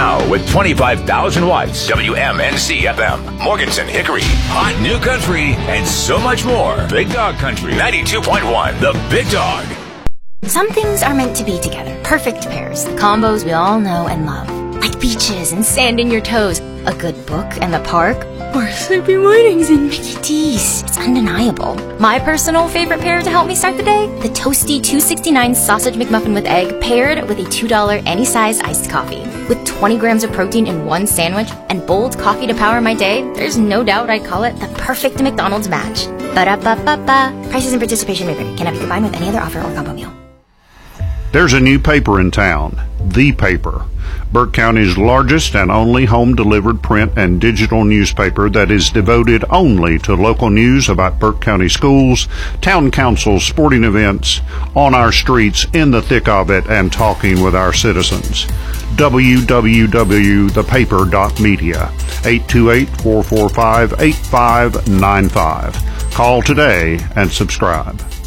now with 25,000 watts. WMNC FM, Morganton, Hickory, Hot New Country, and so much more. Big Dog Country, 92.1, The Big Dog. Some things are meant to be together. Perfect pairs. Combos we all know and love. Like beaches and sand in your toes. A good book and the park. Or sleepy mornings and Mickey D's. It's undeniable. My personal favorite pair to help me start the day? The toasty $2.69 sausage McMuffin with egg paired with a $2 any size iced coffee. With 20 grams of protein in one sandwich and bold coffee to power my day, there's no doubt I'd call it the perfect McDonald's match. Ba-da-ba-ba-ba. Prices and participation may vary. Cannot be combined with any other offer or combo meal. There's a new paper in town, The Paper, Burke County's largest and only home-delivered print and digital newspaper that is devoted only to local news about Burke County schools, town council, sporting events, on our streets, in the thick of it, and talking with our citizens. www.thepaper.media, 828-445-8595. Call today and subscribe.